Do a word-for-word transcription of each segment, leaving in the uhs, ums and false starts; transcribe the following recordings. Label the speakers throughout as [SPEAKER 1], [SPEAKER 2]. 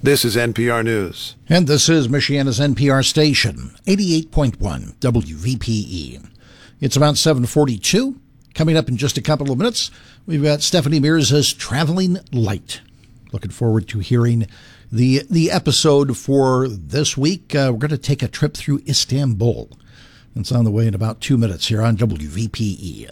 [SPEAKER 1] This is N P R News.
[SPEAKER 2] And this is Michiana's N P R station, eighty-eight point one W V P E. It's about seven forty-two. Coming up in just a couple of minutes, we've got Stephanie Mirza's Traveling Light. Looking forward to hearing the the episode for this week. Uh, we're going to take a trip through Istanbul. It's on the way in about two minutes here on W V P E.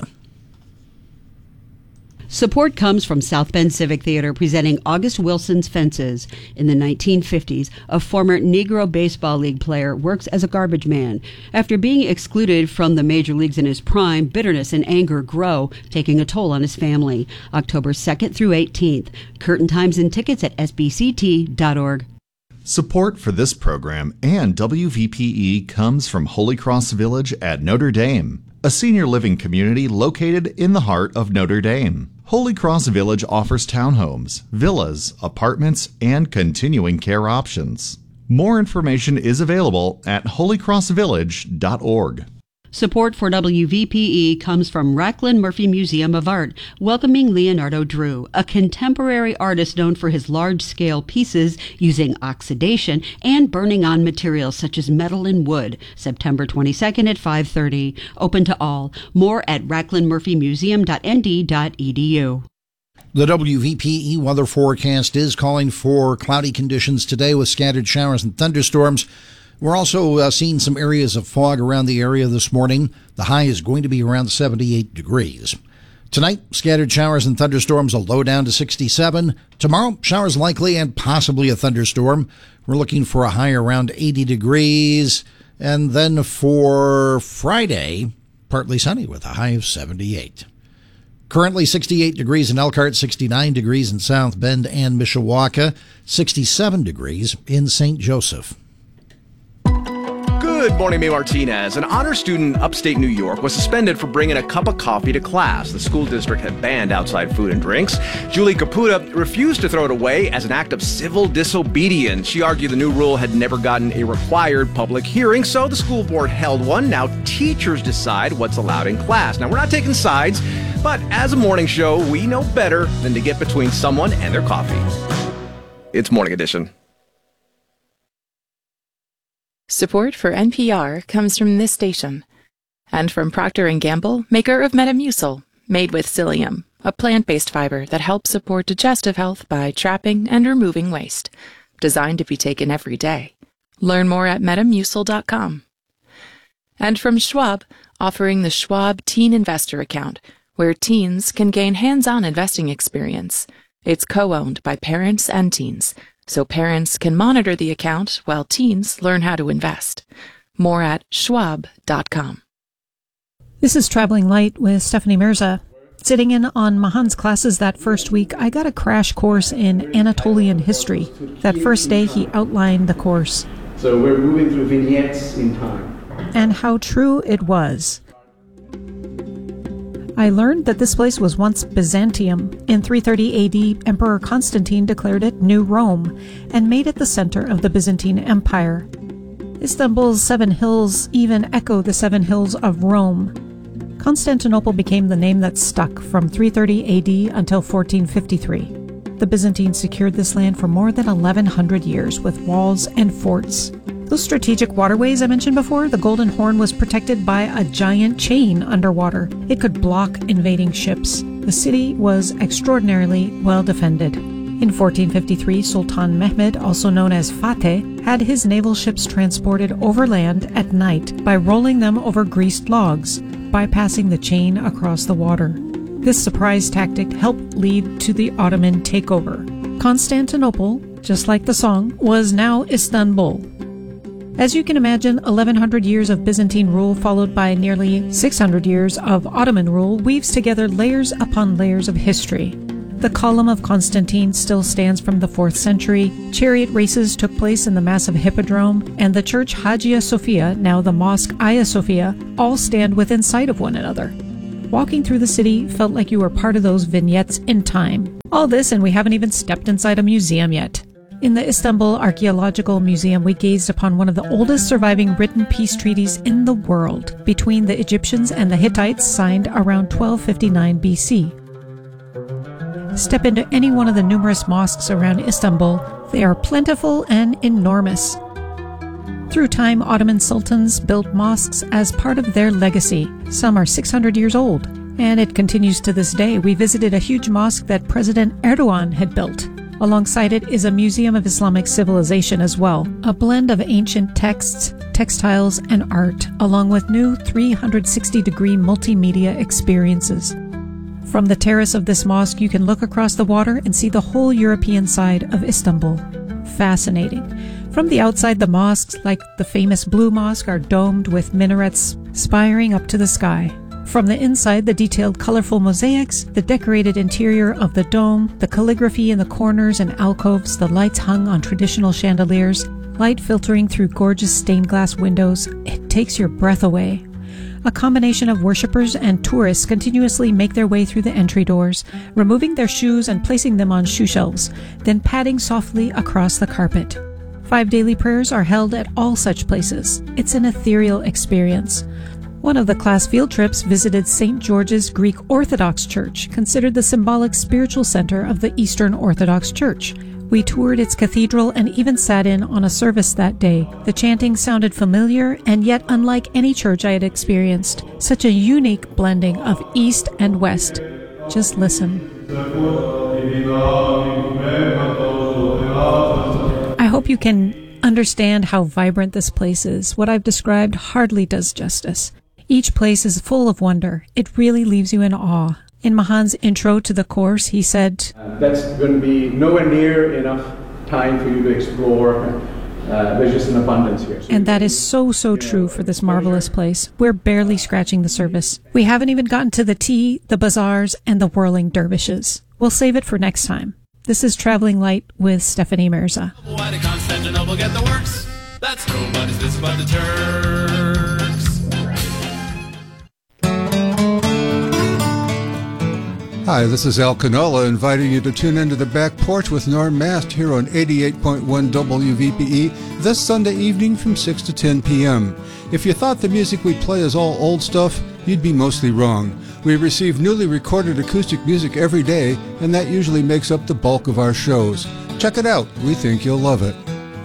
[SPEAKER 3] Support comes from South Bend Civic Theater presenting August Wilson's Fences. In the nineteen fifties, a former Negro Baseball League player works as a garbage man. After being excluded from the major leagues in his prime, bitterness and anger grow, taking a toll on his family. October second through eighteenth. Curtain times and tickets at S B C T dot org.
[SPEAKER 4] Support for this program and W V P E comes from Holy Cross Village at Notre Dame, a senior living community located in the heart of Notre Dame. Holy Cross Village offers townhomes, villas, apartments, and continuing care options. More information is available at holy cross village dot org.
[SPEAKER 3] Support for W V P E comes from Racklin Murphy Museum of Art, welcoming Leonardo Drew, a contemporary artist known for his large-scale pieces using oxidation and burning on materials such as metal and wood. September twenty-second at five thirty. Open to all. More at racklin murphy museum dot n d dot e d u.
[SPEAKER 2] The W V P E weather forecast is calling for cloudy conditions today with scattered showers and thunderstorms. We're also uh, seeing some areas of fog around the area this morning. The high is going to be around seventy-eight degrees. Tonight, scattered showers and thunderstorms, a low down to sixty-seven. Tomorrow, showers likely and possibly a thunderstorm. We're looking for a high around eighty degrees. And then for Friday, partly sunny with a high of seventy-eight. Currently sixty-eight degrees in Elkhart, sixty-nine degrees in South Bend and Mishawaka, sixty-seven degrees in Saint Joseph.
[SPEAKER 5] Good morning, May Martinez. An honor student in upstate New York was suspended for bringing a cup of coffee to class. The school district had banned outside food and drinks. Julie Caputa refused to throw it away as an act of civil disobedience. She argued the new rule had never gotten a required public hearing, so the school board held one. Now teachers decide what's allowed in class. Now, we're not taking sides, but as a morning show, we know better than to get between someone and their coffee. It's Morning Edition.
[SPEAKER 6] Support for N P R comes from this station and from Procter and Gamble, maker of Metamucil, made with psyllium, a plant-based fiber that helps support digestive health by trapping and removing waste. Designed to be taken every day. Learn more at metamucil dot com. And from Schwab, offering the Schwab Teen Investor Account, where teens can gain hands-on investing experience. It's co-owned by parents and teens, so parents can monitor the account while teens learn how to invest. More at schwab dot com.
[SPEAKER 7] This is Traveling Light with Stephanie Mirza. Sitting in on Mahan's classes that first week, I got a crash course in Anatolian history. That first day, he outlined the course.
[SPEAKER 8] So we're moving through vignettes in time.
[SPEAKER 7] And how true it was. I learned that this place was once Byzantium. In three thirty A D, Emperor Constantine declared it New Rome and made it the center of the Byzantine Empire. Istanbul's seven hills even echo the seven hills of Rome. Constantinople became the name that stuck from three thirty A D until fourteen fifty-three. The Byzantines secured this land for more than eleven hundred years with walls and forts. Those strategic waterways I mentioned before, the Golden Horn was protected by a giant chain underwater. It could block invading ships. The city was extraordinarily well defended. In fourteen fifty-three, Sultan Mehmed, also known as Fateh, had his naval ships transported overland at night by rolling them over greased logs, bypassing the chain across the water. This surprise tactic helped lead to the Ottoman takeover. Constantinople, just like the song, was now Istanbul. As you can imagine, eleven hundred years of Byzantine rule followed by nearly six hundred years of Ottoman rule weaves together layers upon layers of history. The Column of Constantine still stands from the fourth century, chariot races took place in the massive hippodrome, and the church Hagia Sophia, now the mosque Hagia Sophia, all stand within sight of one another. Walking through the city felt like you were part of those vignettes in time. All this, and we haven't even stepped inside a museum yet. In the Istanbul Archaeological Museum, we gazed upon one of the oldest surviving written peace treaties in the world between the Egyptians and the Hittites, signed around twelve fifty-nine B C. Step into any one of the numerous mosques around Istanbul. They are plentiful and enormous. Through time, Ottoman sultans built mosques as part of their legacy. Some are six hundred years old, and it continues to this day. We visited a huge mosque that President Erdogan had built. Alongside it is a museum of Islamic civilization as well, a blend of ancient texts, textiles, and art, along with new three hundred sixty degree multimedia experiences. From the terrace of this mosque, you can look across the water and see the whole European side of Istanbul. Fascinating. From the outside, the mosques, like the famous Blue Mosque, are domed with minarets spiring up to the sky. From the inside, the detailed, colorful mosaics, the decorated interior of the dome, the calligraphy in the corners and alcoves, the lights hung on traditional chandeliers, light filtering through gorgeous stained glass windows, it takes your breath away. A combination of worshippers and tourists continuously make their way through the entry doors, removing their shoes and placing them on shoe shelves, then padding softly across the carpet. Five daily prayers are held at all such places. It's an ethereal experience. One of the class field trips visited Saint George's Greek Orthodox Church, considered the symbolic spiritual center of the Eastern Orthodox Church. We toured its cathedral and even sat in on a service that day. The chanting sounded familiar and yet unlike any church I had experienced. Such a unique blending of East and West. Just listen. I hope you can understand how vibrant this place is. What I've described hardly does justice. Each place is full of wonder. It really leaves you in awe. In Mahan's intro to the course, he said,
[SPEAKER 8] Uh, that's going to be nowhere near enough time for you to explore. Uh, there's just an abundance here. So
[SPEAKER 7] and that is so, so true for this marvelous place. We're barely scratching the surface. We haven't even gotten to the tea, the bazaars, and the whirling dervishes. We'll save it for next time. This is Traveling Light with Stephanie Mirza.
[SPEAKER 1] Why did Constantinople get the works? That's nobody's business but the Turks.
[SPEAKER 9] Hi, this is Al Canola inviting you to tune into The Back Porch with Norm Mast here on eighty-eight point one W V P E this Sunday evening from six to ten p.m. If you thought the music we play is all old stuff, you'd be mostly wrong. We receive newly recorded acoustic music every day, and that usually makes up the bulk of our shows. Check it out. We think you'll love it.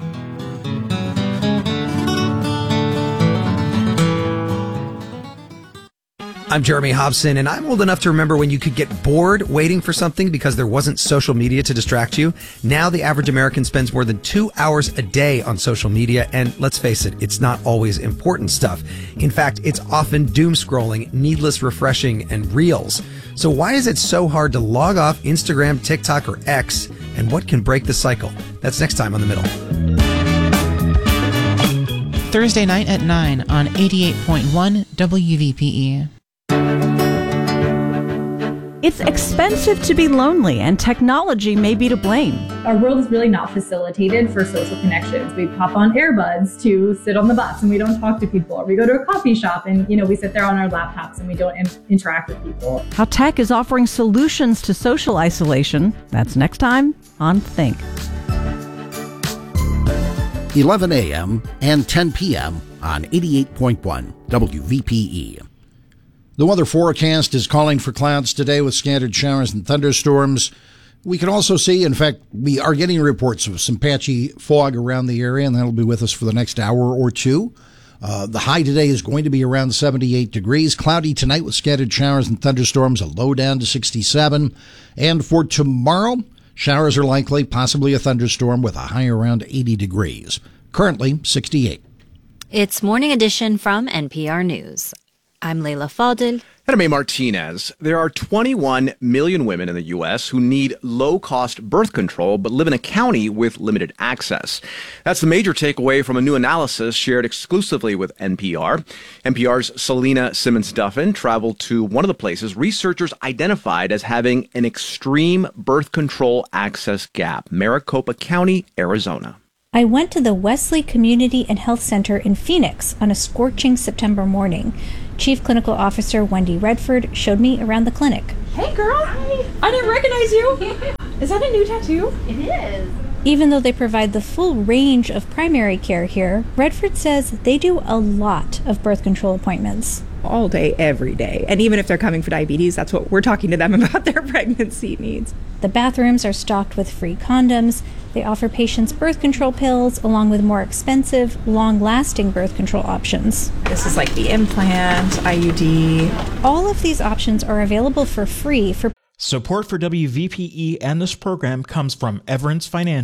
[SPEAKER 10] I'm Jeremy Hobson, and I'm old enough to remember when you could get bored waiting for something because there wasn't social media to distract you. Now the average American spends more than two hours a day on social media, and let's face it, it's not always important stuff. In fact, it's often doom scrolling, needless refreshing, and reels. So why is it so hard to log off Instagram, TikTok, or X, and what can break the cycle? That's next time on The Middle.
[SPEAKER 11] Thursday night at nine on eighty-eight point one W V P E.
[SPEAKER 12] It's expensive to be lonely, and technology may be to blame.
[SPEAKER 13] Our world is really not facilitated for social connections. We pop on earbuds to sit on the bus and we don't talk to people. Or we go to a coffee shop and, you know, we sit there on our laptops and we don't in- interact with people.
[SPEAKER 12] How tech is offering solutions to social isolation. That's next time on Think.
[SPEAKER 2] eleven a.m. and ten p.m. on eighty-eight point one W V P E. The weather forecast is calling for clouds today with scattered showers and thunderstorms. We can also see, in fact, we are getting reports of some patchy fog around the area, and that'll be with us for the next hour or two. Uh, the high today is going to be around seventy-eight degrees. Cloudy tonight with scattered showers and thunderstorms, a low down to sixty-seven. And for tomorrow, showers are likely, possibly a thunderstorm with a high around eighty degrees. Currently, sixty-eight.
[SPEAKER 14] It's Morning Edition from N P R News. I'm Leila Fadil.
[SPEAKER 5] And I'm A. Martinez. There are twenty-one million women in the U S who need low-cost birth control but live in a county with limited access. That's the major takeaway from a new analysis shared exclusively with N P R. N P R's Selena Simmons-Duffin traveled to one of the places researchers identified as having an extreme birth control access gap, Maricopa County, Arizona.
[SPEAKER 15] I went to the Wesley Community and Health Center in Phoenix on a scorching September morning. Chief Clinical Officer Wendy Redford showed me around the clinic.
[SPEAKER 16] Hey girl, Hi. I didn't recognize you. Is that a new tattoo?
[SPEAKER 15] It is. Even though they provide the full range of primary care here, Redford says they do a lot of birth control appointments.
[SPEAKER 17] all day, every day. And even if they're coming for diabetes, that's what we're talking to them about their pregnancy needs.
[SPEAKER 15] The bathrooms are stocked with free condoms. They offer patients birth control pills along with more expensive, long-lasting birth control options.
[SPEAKER 16] This is like the implant, I U D.
[SPEAKER 15] All of these options are available for free for
[SPEAKER 18] Support for W V P E and this program comes from Everence Financial.